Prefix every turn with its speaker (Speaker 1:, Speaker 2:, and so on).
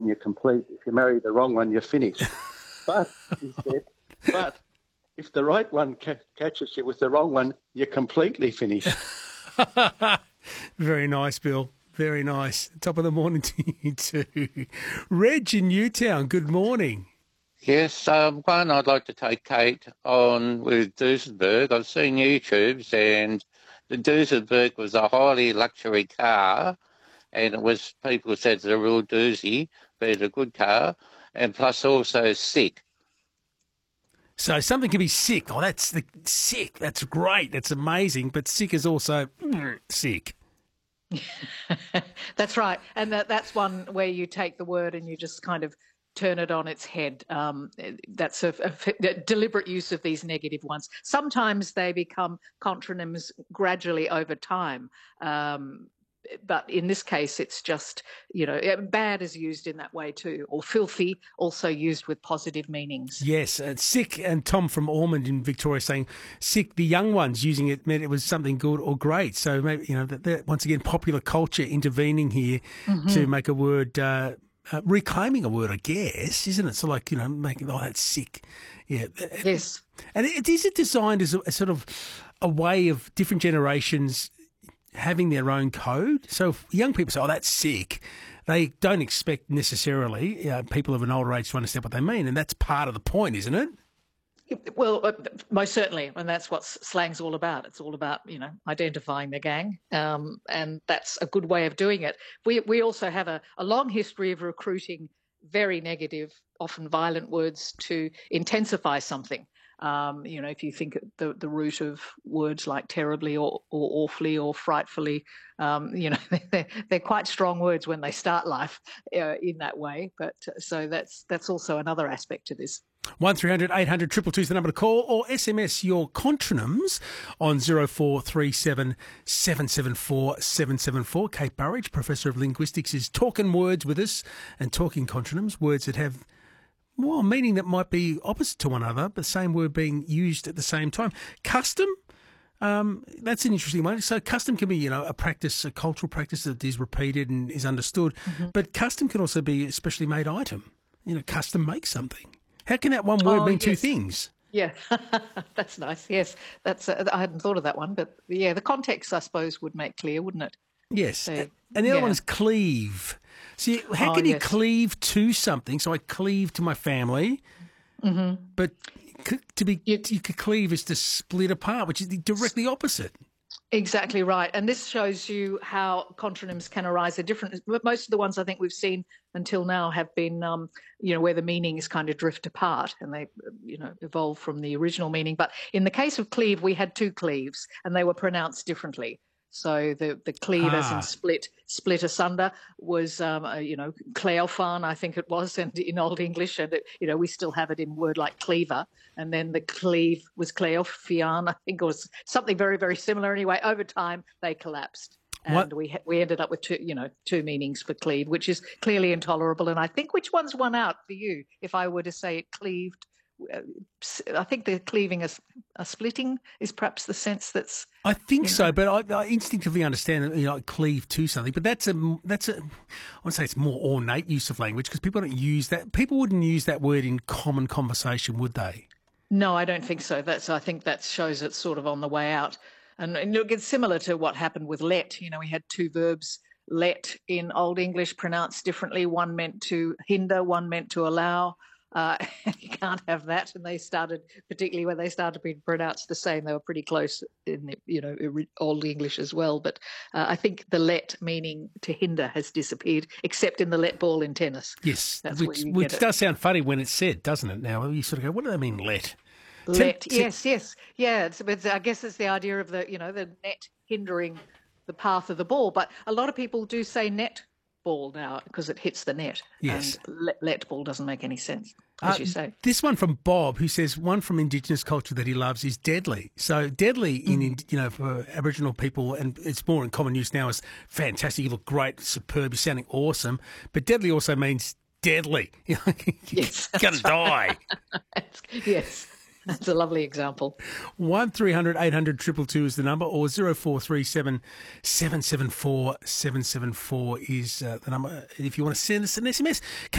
Speaker 1: you're complete. If you marry the wrong one, you're finished. But, he said, but if the right one catches you with the wrong one, you're completely finished.
Speaker 2: Very nice, Bill. Very nice. Top of the morning to you too. Reg in Newtown, good morning.
Speaker 3: Yes, one, I'd like to take Kate on with Duesenberg. I've seen YouTubes, and the Duesenberg was a highly luxury car, and it was, people said it's a real doozy, but it's a good car, and plus also sick.
Speaker 2: So something can be sick. Oh, that's sick. That's great. That's amazing. But sick is also sick.
Speaker 4: That's right. And that's one where you take the word and you just kind of turn it on its head. That's a deliberate use of these negative ones. Sometimes they become contronyms gradually over time. But in this case, it's just, bad is used in that way too, or filthy, also used with positive meanings.
Speaker 2: Yes, sick, and Tom from Ormond in Victoria saying sick, the young ones using it meant it was something good or great. So maybe, once again, popular culture intervening here to make a word, reclaiming a word, I guess, isn't it? So like, making, that's sick. Yeah.
Speaker 4: Yes.
Speaker 2: And is it designed as a sort of a way of different generations having their own code? So if young people say, that's sick, they don't expect necessarily people of an older age to understand what they mean, and that's part of the point, isn't it?
Speaker 4: Well, most certainly, and that's what slang's all about. It's all about, identifying the gang, and that's a good way of doing it. We also have a long history of recruiting very negative, often violent words to intensify something. If you think the root of words like terribly or awfully or frightfully, they're quite strong words when they start life in that way. But so that's also another aspect to this.
Speaker 2: 1300 800 222 is the number to call, or SMS your contronyms on 0437 774 774. Kate Burridge, Professor of Linguistics, is talking words with us and talking contronyms, words that have meaning that might be opposite to one another, but the same word being used at the same time. Custom, that's an interesting one. So custom can be, a practice, a cultural practice that is repeated and is understood, but custom can also be a specially made item. Custom make something. How can that one word mean two things?
Speaker 4: Yeah, that's nice. Yes, I hadn't thought of that one, but yeah, the context, I suppose, would make clear, wouldn't it?
Speaker 2: Yes, so, and the other one is cleave. See, how can you cleave to something? So I cleave to my family, but you could cleave is to split apart, which is directly opposite.
Speaker 4: Exactly right. And this shows you how contronyms can arise. Most of the ones I think we've seen until now have been, where the meanings kind of drift apart and they, evolve from the original meaning. But in the case of cleave, we had two cleaves and they were pronounced differently. So the cleave as in split asunder was, Cleophan, I think it was, and in Old English, and we still have it in word like cleaver. And then the cleave was Cleophian, I think it was something very, very similar. Anyway, over time they collapsed, and we ended up with two meanings for cleave, which is clearly intolerable. And I think which one's won out for you? If I were to say it cleaved. I think the cleaving a splitting is perhaps the sense that's.
Speaker 2: I think so, but I instinctively understand that cleave to something. But that's I would say it's more ornate use of language because people don't use that. People wouldn't use that word in common conversation, would they?
Speaker 4: No, I don't think so. I think that shows it's sort of on the way out, and it's similar to what happened with let. We had two verbs. Let in Old English pronounced differently. One meant to hinder, one meant to allow. You can't have that. And they started, particularly when they started being pronounced the same, they were pretty close in the, Old English as well. But I think the let meaning to hinder has disappeared, except in the let ball in tennis.
Speaker 2: Yes, which does sound funny when it's said, doesn't it? Now you sort of go, what do they mean let?
Speaker 4: Let, yes. Yeah, I guess it's the idea of the net hindering the path of the ball. But a lot of people do say net ball now because it hits the net.
Speaker 2: Yes.
Speaker 4: And let ball doesn't make any sense, as you say.
Speaker 2: This one from Bob, who says one from Indigenous culture that he loves is deadly. So deadly for Aboriginal people, and it's more in common use now, is fantastic. You look great, superb, you're sounding awesome. But deadly also means deadly.
Speaker 4: Yes.
Speaker 2: You're going to die.
Speaker 4: Yes. That's a lovely example.
Speaker 2: 1300 800 222 is the number, or 0437 774 774 is the number if you want to send us an SMS.